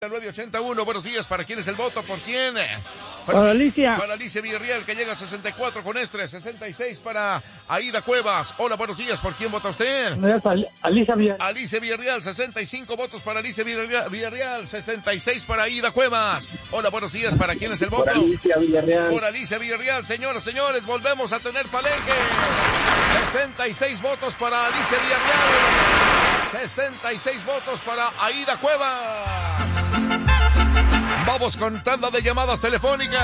981, buenos días. ¿Para quién es el voto? ¿Por quién? Para Alicia. Para Alicia Villarreal, que llega a 64 con Estre, 66 para Aida Cuevas. Hola, buenos días. ¿Por quién vota usted? Alicia Villarreal. Alicia Villarreal, 65 votos para Alicia Villarreal, 66 para Aida Cuevas. Hola, buenos días. ¿Para quién es el voto? Por Alicia Villarreal. Por Alicia Villarreal, señoras, señores, volvemos a tener palenque. 66 votos para Alicia Villarreal, 66 votos para Aida Cuevas. Vamos con tanda de llamadas telefónicas.